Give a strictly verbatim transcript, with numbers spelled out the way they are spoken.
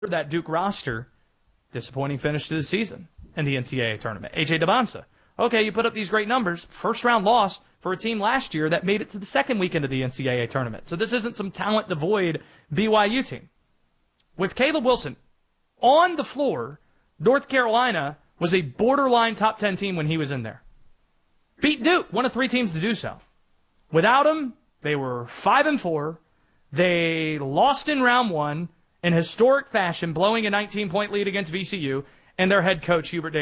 that Duke roster, disappointing finish to the season in the N C double A tournament. A J Debonsa. Okay, you put up these great numbers. First round loss for a team last year that made it to the second weekend of the N C double A tournament. So this isn't some talent devoid B Y U team. With Caleb Wilson on the floor, North Carolina was a borderline top ten team when he was in there. Beat Duke, one of three teams to do so. Without him, they were five and four. They lost in round one in historic fashion, blowing a nineteen-point lead against V C U, and their head coach, Hubert Davis.